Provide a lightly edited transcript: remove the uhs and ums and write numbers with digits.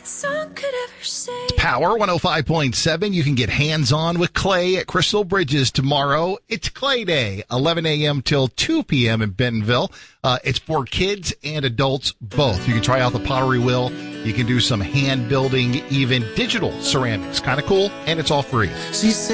that song could ever say. Power 105.7. You can get hands-on with clay at Crystal Bridges tomorrow. It's Clay Day, 11 a.m. till 2 p.m. in Bentonville. It's for kids and adults both. You can try out the pottery wheel. You can do some hand building, even digital ceramics. Kind of cool, and it's all free. She said